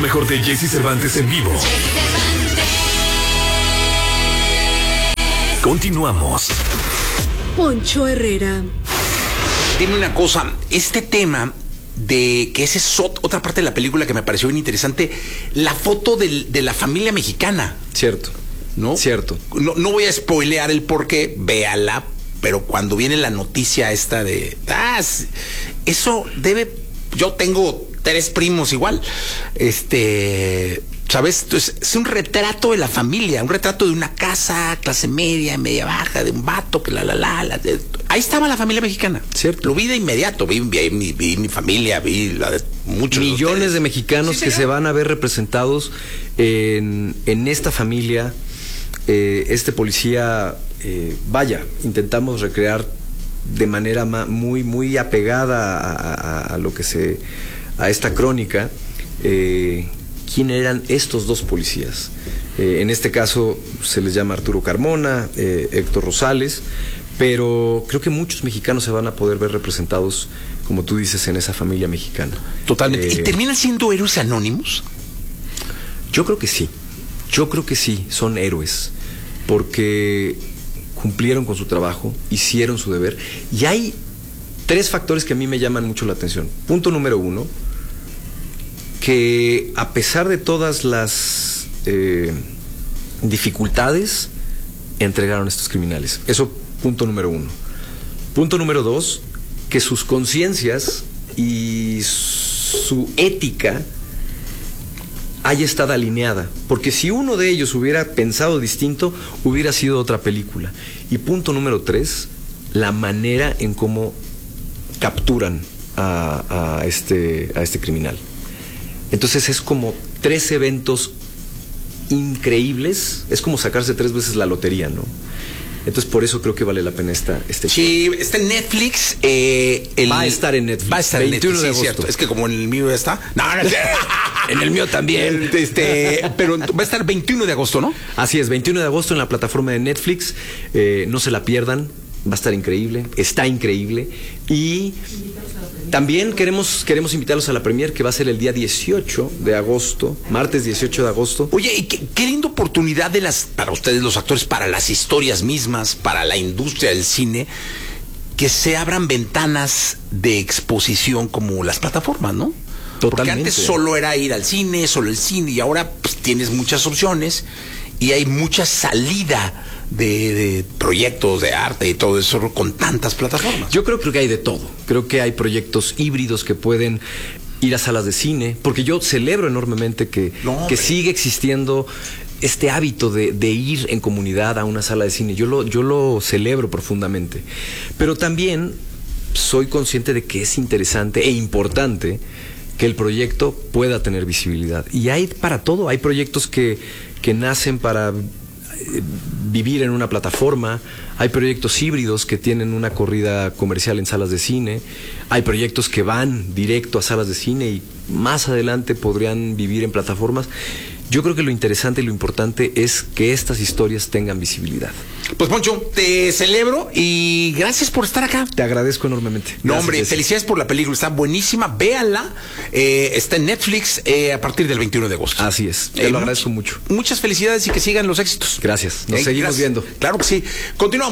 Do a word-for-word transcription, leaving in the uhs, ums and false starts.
mejor de Jesse Cervantes en vivo. Continuamos. Poncho Herrera. Dime una cosa, este tema de que esa es otra parte de la película que me pareció bien interesante, la foto del, de la familia mexicana. Cierto. ¿No? Cierto. No, no voy a spoilear el porqué, véala, pero cuando viene la noticia esta de... Ah, eso debe... Yo tengo tres primos igual. Este... ¿Sabes? Entonces, es un retrato de la familia, un retrato de una casa, clase media, media baja, de un vato, que la, la, la, la de... Ahí estaba la familia mexicana. Cierto. Lo vi de inmediato, vi, vi, vi, vi mi familia, vi la de muchos millones de, de mexicanos sí, que se van a ver representados en, en esta familia. Eh, este policía, eh, vaya, intentamos recrear de manera ma, muy, muy apegada a, a, a lo que se, a esta crónica, eh, quién eran estos dos policías. Eh, en este caso se les llama Arturo Carmona, eh, Héctor Rosales, pero creo que muchos mexicanos se van a poder ver representados, como tú dices, en esa familia mexicana. Totalmente. Eh, ¿Y terminan siendo héroes anónimos? Yo creo que sí. Yo creo que sí, son héroes, porque cumplieron con su trabajo, hicieron su deber, y hay tres factores que a mí me llaman mucho la atención. Punto número uno, que a pesar de todas las eh, dificultades, entregaron a estos criminales. Eso, punto número uno. Punto número dos, que sus conciencias y su ética haya estado alineada, porque si uno de ellos hubiera pensado distinto, hubiera sido otra película. Y punto número tres, la manera en cómo capturan a, a, este, a este criminal. Entonces es como tres eventos increíbles, es como sacarse tres veces la lotería, ¿no? Entonces por eso creo que vale la pena esta este sí, está en Netflix. Eh, el, va a estar en Netflix. Va a estar en Netflix, de sí, cierto. Es que como en el mío ya está. No, no, en el mío también. Este, pero va a estar veintiuno de agosto, ¿no? Así es, veintiuno de agosto en la plataforma de Netflix. Eh, no se la pierdan. Va a estar increíble, está increíble. Y también queremos, queremos invitarlos a la premier, que va a ser el día dieciocho de agosto, martes dieciocho de agosto. Oye, y qué, qué linda oportunidad de las, para ustedes los actores, para las historias mismas, para la industria del cine, que se abran ventanas de exposición como las plataformas, ¿no? Totalmente. Porque antes solo era ir al cine, solo el cine, y ahora pues, tienes muchas opciones y hay mucha salida De, de proyectos de arte y todo eso con tantas plataformas. Yo creo, creo que hay de todo. Creo que hay proyectos híbridos que pueden ir a salas de cine, porque yo celebro enormemente que, no, que sigue existiendo este hábito de, de ir en comunidad a una sala de cine. Yo lo, yo lo celebro profundamente. Pero también soy consciente de que es interesante e importante que el proyecto pueda tener visibilidad. Y hay para todo. Hay proyectos que, que nacen para vivir en una plataforma, hay proyectos híbridos que tienen una corrida comercial en salas de cine, hay proyectos que van directo a salas de cine y más adelante podrían vivir en plataformas. Yo creo que lo interesante y lo importante es que estas historias tengan visibilidad. Pues Poncho, te celebro y gracias por estar acá. Te agradezco enormemente. No, Gracias, hombre, Jesse. felicidades por la película, está buenísima, véanla, eh, está en Netflix eh, a partir del veintiuno de agosto. Así es, te Eh, lo agradezco mucho. Muchas felicidades y que sigan los éxitos. Gracias, nos Eh, seguimos gracias. viendo. Claro que sí. Continuamos.